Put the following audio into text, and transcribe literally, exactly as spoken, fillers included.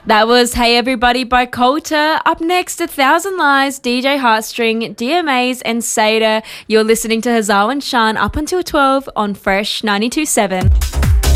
That was Hey Everybody by Coulter. Up next, A Thousand Lies, D J Heartstring, D M As and Seda. You're listening to Hazal and Shan up until twelve on Fresh ninety-two point seven.